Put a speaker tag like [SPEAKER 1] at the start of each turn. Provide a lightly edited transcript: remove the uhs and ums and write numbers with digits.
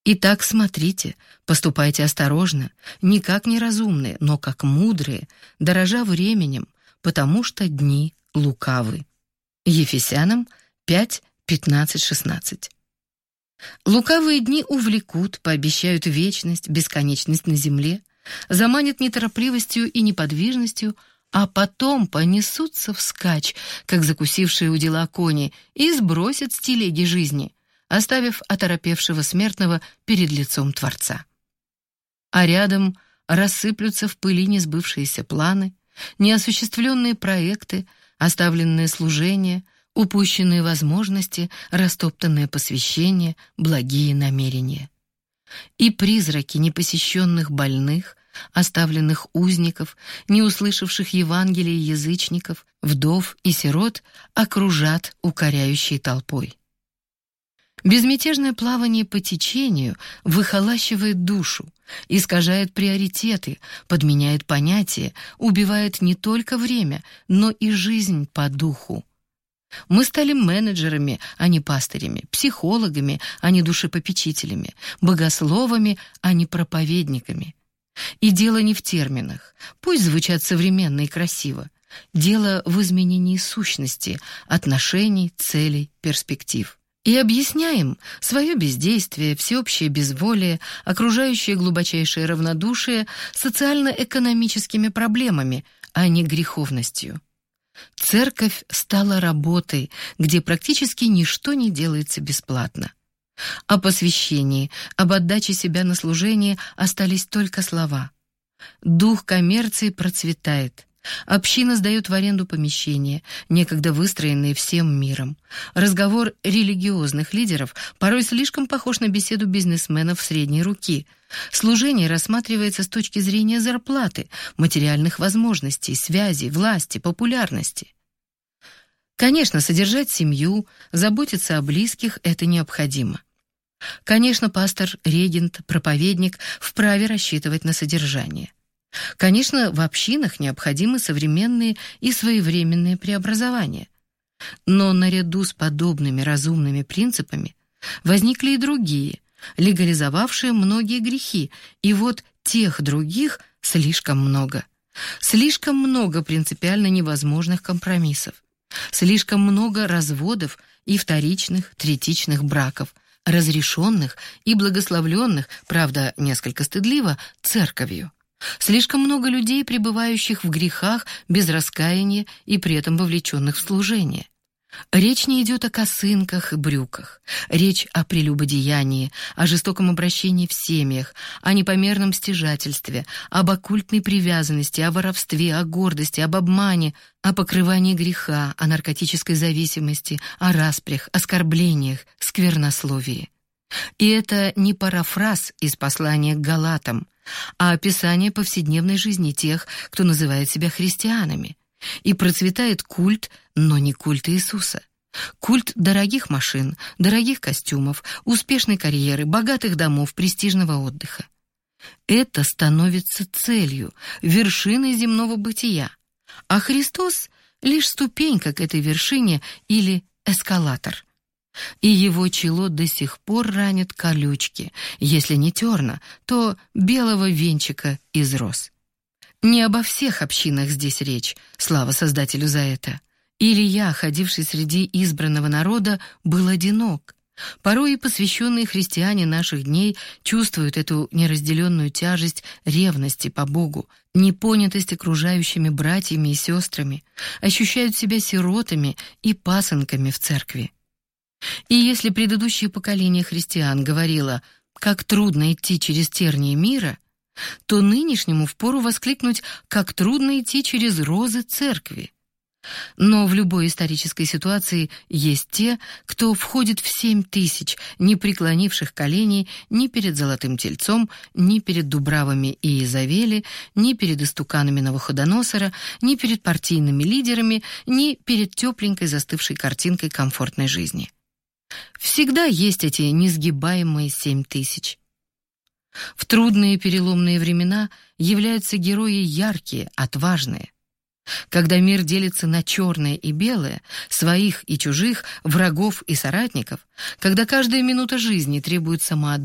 [SPEAKER 1] Итак, смотрите, поступайте осторожно, не как неразумные, но как мудрые, дорожа временем, потому что дни лукавы. Ефесянам 5, 15, 16. Лукавые дни увлекут, пообещают вечность, бесконечность на земле, заманят неторопливостью и неподвижностью, а потом понесутся вскачь, как закусившие удила кони, и сбросят с телеги жизни, оставив оторопевшего смертного перед лицом Творца. А рядом рассыплются в пыли несбывшиеся планы, неосуществленные проекты, оставленные служения, упущенные возможности, растоптанное посвящение, благие намерения. И призраки непосещенных больных, оставленных узников, не услышавших Евангелия язычников, вдов и сирот окружат укоряющей толпой. Безмятежное плавание по течению выхолащивает душу, искажает приоритеты, подменяет понятия, убивает не только время, но и жизнь по духу. Мы стали менеджерами, а не пастырями, психологами, а не душепопечителями, богословами, а не проповедниками. И дело не в терминах, пусть звучат современно и красиво. Дело в изменении сущности, отношений, целей, перспектив. И объясняем свое бездействие, всеобщее безволие, окружающее глубочайшее равнодушие социально-экономическими проблемами, а не греховностью. Церковь стала работой, где практически ничто не делается бесплатно. О посвящении, об отдаче себя на служение остались только слова. Дух коммерции процветает. Община сдает в аренду помещения, некогда выстроенные всем миром. Разговор религиозных лидеров порой слишком похож на беседу бизнесменов средней руки. Служение рассматривается с точки зрения зарплаты, материальных возможностей, связей, власти, популярности. Конечно, содержать семью, заботиться о близких – это необходимо. Конечно, пастор, регент, проповедник вправе рассчитывать на содержание. Конечно, в общинах необходимы современные и своевременные преобразования. Но наряду с подобными разумными принципами возникли и другие, легализовавшие многие грехи, и вот тех других слишком много. Слишком много принципиально невозможных компромиссов. Слишком много разводов и вторичных, третичных браков, разрешенных и благословленных, правда, несколько стыдливо, церковью. Слишком много людей, пребывающих в грехах без раскаяния и при этом вовлеченных в служение. Речь не идет о косынках и брюках. Речь о прелюбодеянии, о жестоком обращении в семьях, о непомерном стяжательстве, об оккультной привязанности, о воровстве, о гордости, об обмане, о покрывании греха, о наркотической зависимости, о распрях, оскорблениях, сквернословии. И это не парафраз из послания к Галатам, а описание повседневной жизни тех, кто называет себя христианами. И процветает культ, но не культ Иисуса. Культ дорогих машин, дорогих костюмов, успешной карьеры, богатых домов, престижного отдыха. Это становится целью, вершиной земного бытия. А Христос — лишь ступенька к этой вершине или эскалатор. И его чело до сих пор ранят колючки, если не терна, то белого венчика из роз. Не обо всех общинах здесь речь, слава Создателю за это. Илья, ходивший среди избранного народа, был одинок. Порой и посвященные христиане наших дней чувствуют эту неразделенную тяжесть ревности по Богу, непонятость окружающими братьями и сестрами, ощущают себя сиротами и пасынками в церкви. И если предыдущее поколение христиан говорило, как трудно идти через тернии мира, то нынешнему впору воскликнуть, как трудно идти через розы церкви. Но в любой исторической ситуации есть те, кто входит в 7000, не преклонивших коленей ни перед золотым тельцом, ни перед Дубравами и Иезавели, ни перед истуканами Навуходоносора, ни перед партийными лидерами, ни перед тепленькой застывшей картинкой комфортной жизни. Всегда есть эти несгибаемые 7000. В трудные переломные времена являются герои яркие, отважные. Когда мир делится на черное и белое, своих и чужих, врагов и соратников, когда каждая минута жизни требует самоотдачи,